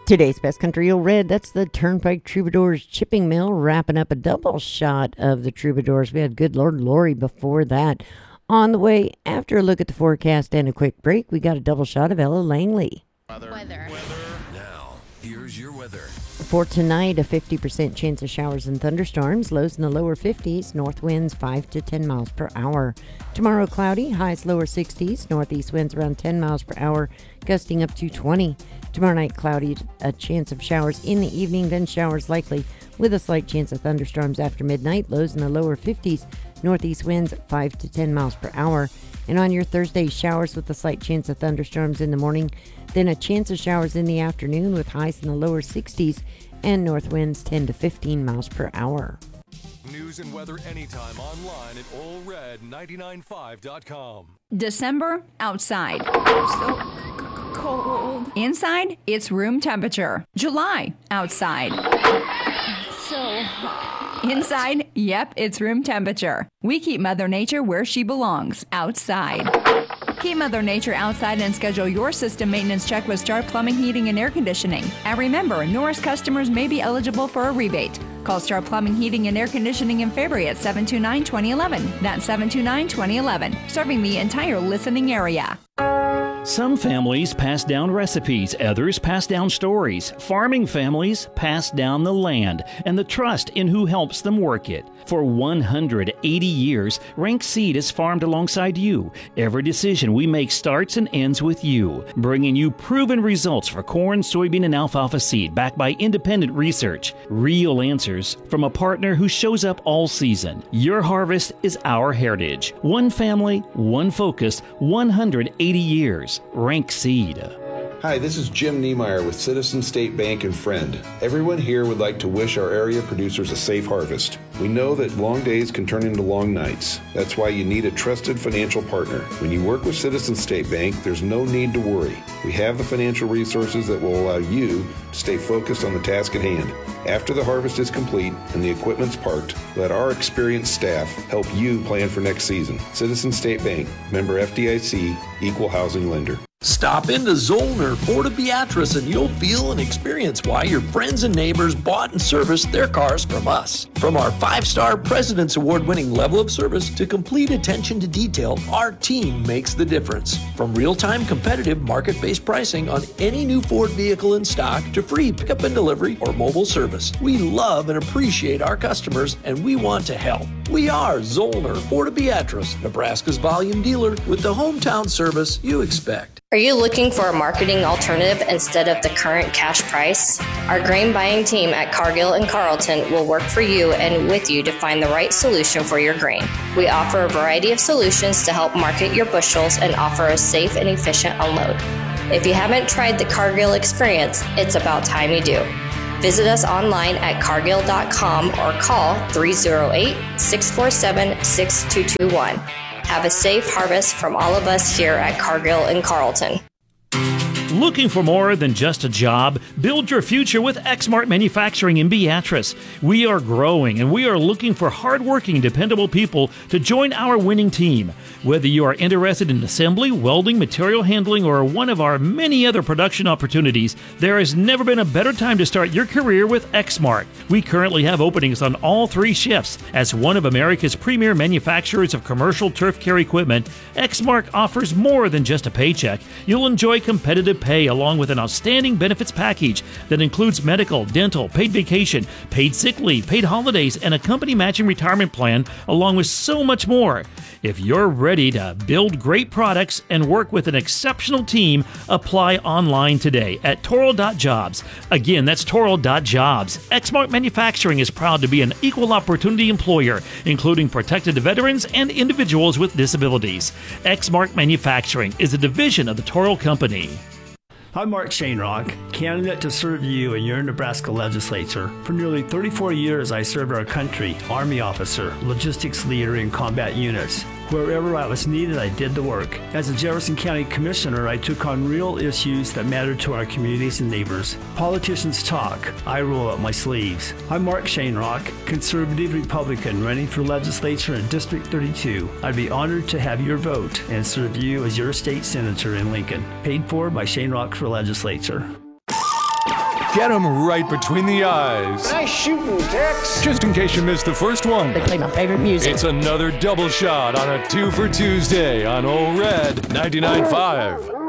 Today's Best Country Old Red, that's the Turnpike Troubadours Chipping Mill, wrapping up a double shot of the Troubadours. We had Good Lord Lori before that. On the way, after a look at the forecast and a quick break, we got a double shot of Ella Langley. Weather. Now, here's your weather. For tonight, a 50% chance of showers and thunderstorms, lows in the lower 50s, north winds 5 to 10 miles per hour. Tomorrow, cloudy, highs lower 60s, northeast winds around 10 miles per hour, gusting up to 20. Tomorrow night, cloudy, a chance of showers in the evening, then showers likely with a slight chance of thunderstorms after midnight, lows in the lower 50s, northeast winds 5 to 10 miles per hour. And on your Thursday, showers with a slight chance of thunderstorms in the morning, then a chance of showers in the afternoon with highs in the lower 60s and north winds 10 to 15 miles per hour. News and weather anytime online at allred995.com. December, outside. So cold. Inside, it's room temperature. July, outside. So hot. Inside, yep, it's room temperature. We keep Mother Nature where she belongs, outside. Keep Mother Nature outside and schedule your system maintenance check with Star Plumbing, Heating, and Air Conditioning. And remember, Norris customers may be eligible for a rebate. Call Star Plumbing, Heating, and Air Conditioning in Fairbury at 729-2011. That's 729-2011, serving the entire listening area. Some families pass down recipes, others pass down stories. Farming families pass down the land and the trust in who helps them work it. For 180 years, Rank Seed has farmed alongside you. Every decision we make starts and ends with you, bringing you proven results for corn, soybean, and alfalfa seed backed by independent research. Real answers from a partner who shows up all season. Your harvest is our heritage. One family, one focus, 180 years. Rank Seed. Hi, this is Jim Niemeyer with Citizen State Bank and Friend. Everyone here would like to wish our area producers a safe harvest. We know that long days can turn into long nights. That's why you need a trusted financial partner. When you work with Citizen State Bank, there's no need to worry. We have the financial resources that will allow you to stay focused on the task at hand. After the harvest is complete and the equipment's parked, let our experienced staff help you plan for next season. Citizen State Bank, member FDIC, equal housing lender. Stop into Zollner Ford Beatrice and you'll feel and experience why your friends and neighbors bought and serviced their cars from us. From our 5-star President's Award-winning level of service to complete attention to detail, our team makes the difference. From real-time competitive market-based pricing on any new Ford vehicle in stock to free pickup and delivery or mobile service, we love and appreciate our customers and we want to help. We are Zollner Ford Beatrice, Nebraska's volume dealer with the hometown service you expect. Are you looking for a marketing alternative instead of the current cash price? Our grain buying team at Cargill and Carlton will work for you and with you to find the right solution for your grain. We offer a variety of solutions to help market your bushels and offer a safe and efficient unload. If you haven't tried the Cargill experience, it's about time you do. Visit us online at cargill.com or call 308-647-6221. Have a safe harvest from all of us here at Cargill and Carlton. Looking for more than just a job? Build your future with Exmart Manufacturing in Beatrice. We are growing and we are looking for hardworking, dependable people to join our winning team. Whether you are interested in assembly, welding, material handling, or one of our many other production opportunities, there has never been a better time to start your career with Exmart. We currently have openings on all 3 shifts. As one of America's premier manufacturers of commercial turf care equipment, Exmart offers more than just a paycheck. You'll enjoy competitive pay along with an outstanding benefits package that includes medical, dental, paid vacation, paid sick leave, paid holidays, and a company matching retirement plan, along with so much more. If you're ready to build great products and work with an exceptional team, apply online today at Toro.jobs. Again, that's Toro.jobs. Exmart Manufacturing is proud to be an equal opportunity employer, including protected veterans and individuals with disabilities. Exmart Manufacturing is a division of the Toro Company. I'm Mark Shanerock, candidate to serve you in your Nebraska legislature. For nearly 34 years, I served our country, Army officer, logistics leader in combat units. Wherever I was needed, I did the work. As a Jefferson County Commissioner, I took on real issues that mattered to our communities and neighbors. Politicians talk, I roll up my sleeves. I'm Mark Shanerock, conservative Republican running for legislature in District 32. I'd be honored to have your vote and serve you as your state senator in Lincoln. Paid for by Shanerock for Legislature. Get them right between the eyes. Nice shooting, Tex. Just in case you missed the first one. They play my favorite music. It's another double shot on a 2 for Tuesday on Old Red 99.5.